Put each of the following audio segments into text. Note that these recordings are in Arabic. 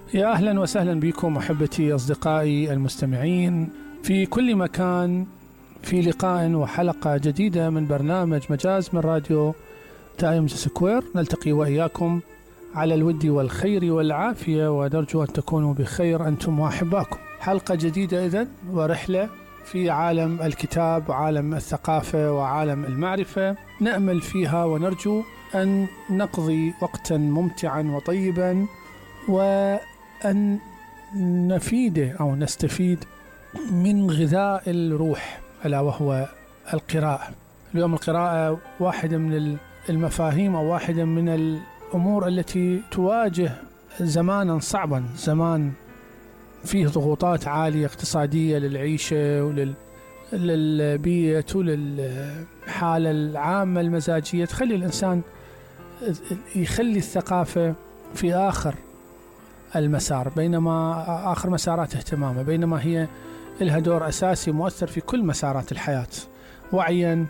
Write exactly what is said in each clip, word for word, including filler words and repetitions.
يا أهلا وسهلا بكم أحبتي أصدقائي المستمعين في كل مكان، في لقاء وحلقة جديدة من برنامج مجاز من راديو تايمز سكوير. نلتقي وإياكم على الود والخير والعافية، ونرجو أن تكونوا بخير أنتم وأحباكم. حلقة جديدة إذن، ورحلة في عالم الكتاب وعالم الثقافة وعالم المعرفة، نأمل فيها ونرجو أن نقضي وقتا ممتعا وطيبا، وأن نفيد أو نستفيد من غذاء الروح ألا وهو القراءة. اليوم القراءة واحدة من المفاهيم أو واحدة من الأمور التي تواجه زمانا صعبا، زمان فيه ضغوطات عالية اقتصادية للعيشة وللبيئة وللحالة العامة المزاجية، تخلي الإنسان يخلي الثقافة في آخر المسار، بينما آخر مسارات اهتمامه، بينما هي لها دور أساسي مؤثر في كل مسارات الحياة وعيا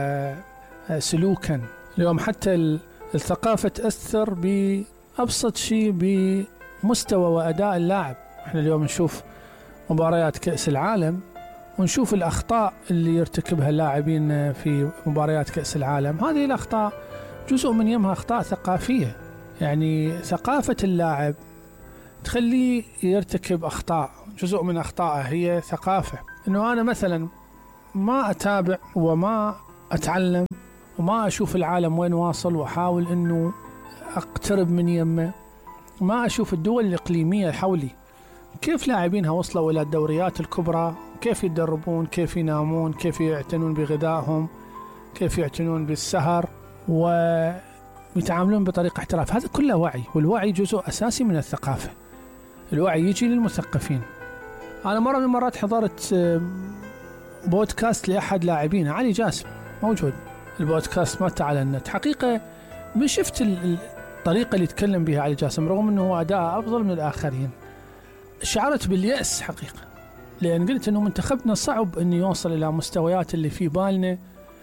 وسلوكا. اليوم حتى الثقافة تأثر بأبسط شيء بمستوى وأداء اللاعب. احنا اليوم نشوف مباريات كأس العالم ونشوف الأخطاء اللي يرتكبها اللاعبين في مباريات كأس العالم. هذه الأخطاء جزء من يمها أخطاء ثقافية، يعني ثقافة اللاعب تخليه يرتكب أخطاء. جزء من أخطائه هي ثقافة، إنه أنا مثلا ما أتابع وما أتعلم وما أشوف العالم وين واصل وأحاول إنه أقترب من يمه، ما أشوف الدول الإقليمية حولي كيف لاعبينها وصلوا إلى الدوريات الكبرى، كيف يتدربون، كيف ينامون، كيف يعتنون بغذائهم، كيف يعتنون بالسهر ويتعاملون بطريقة احتراف. هذا كله وعي، والوعي جزء أساسي من الثقافة. الوعي يجي للمثقفين. أنا مرة من المرات حضرت بودكاست لأحد لاعبين، علي جاسم، موجود البودكاست مات على النت. حقيقة مش شفت الطريقة اللي يتكلم بها علي جاسم، رغم أنه أداء أفضل من الآخرين. شعرت باليأس حقيقة، لأن قلت أنه منتخبنا صعب أن يوصل إلى مستويات اللي في بالنا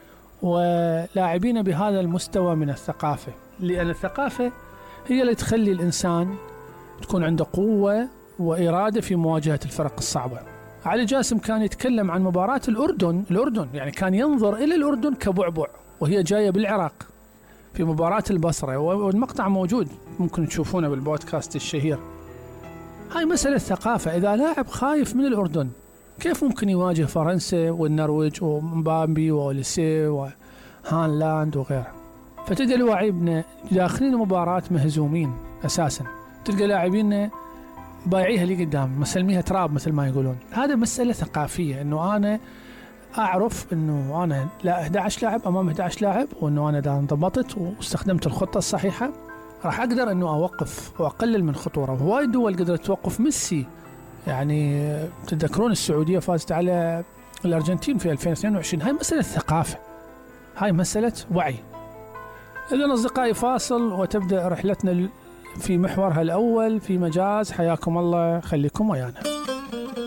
ولاعبين بهذا المستوى من الثقافة، لأن الثقافة هي اللي تخلي الإنسان تكون عنده قوة وإرادة في مواجهة الفرق الصعبة. علي جاسم كان يتكلم عن مباراة الأردن الأردن يعني كان ينظر إلى الأردن كبعبع وهي جاية بالعراق في مباراة البصرة، والمقطع موجود ممكن تشوفونه بالبودكاست الشهير. هاي مسألة ثقافة. إذا لاعب خايف من الأردن كيف ممكن يواجه فرنسا والنرويج ومبامبي وأوليسي وهانلاند وغيره؟ فتلقى لاعبنا داخلين المباراة مهزومين أساسا، تلقى لاعبين بايعيها لي قدام، مسلميها تراب مثل ما يقولون. هذا مسألة ثقافية، إنه أنا أعرف إنه أنا لا أحد عشر لاعب أمام أحد عشر لاعب، وإنه أنا إذا انضبطت واستخدمت الخطة الصحيحة راح أقدر إنه أوقف وأقلل من خطورة. وهواي دول قدرت توقف ميسي، يعني تذكرون السعودية فازت على الأرجنتين في ألفين واثنين وعشرين. هاي مسألة ثقافة، هاي مسألة وعي. إذن أصدقائي فاصل وتبدأ رحلتنا في محورها الأول في مجاز. حياكم الله، خليكم ويانا.